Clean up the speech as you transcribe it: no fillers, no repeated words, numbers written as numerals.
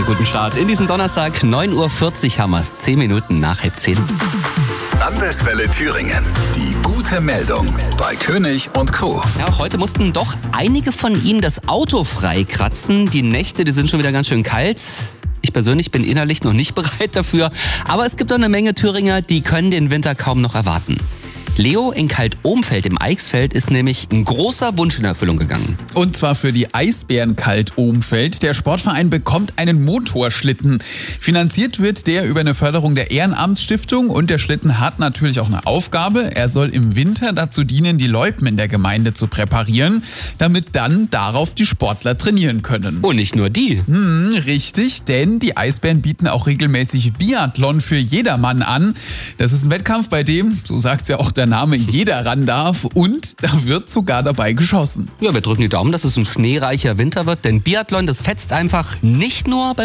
guten Start in diesen Donnerstag. 9.40 Uhr haben wir es, 10 Minuten nach 9:30. Landeswelle Thüringen. Die gute Meldung bei König und Co. Ja, auch heute mussten doch einige von Ihnen das Auto freikratzen. Die Nächte, die sind schon wieder ganz schön kalt. Ich persönlich bin innerlich noch nicht bereit dafür. Aber es gibt doch eine Menge Thüringer, die können den Winter kaum noch erwarten. Leo in Kalt-Ohmfeld im Eichsfeld ist nämlich ein großer Wunsch in Erfüllung gegangen. Und zwar für die Eisbären Kalt-Ohmfeld. Der Sportverein bekommt einen Motorschlitten. Finanziert wird der über eine Förderung der Ehrenamtsstiftung und der Schlitten hat natürlich auch eine Aufgabe. Er soll im Winter dazu dienen, die Loipen in der Gemeinde zu präparieren, damit dann darauf die Sportler trainieren können. Und nicht nur die. Richtig, denn die Eisbären bieten auch regelmäßig Biathlon für jedermann an. Das ist ein Wettkampf, bei dem, so sagt es ja auch der Name, jeder ran darf und da wird sogar dabei geschossen. Ja, wir drücken die Daumen, dass es ein schneereicher Winter wird, denn Biathlon, das fetzt einfach nicht nur beim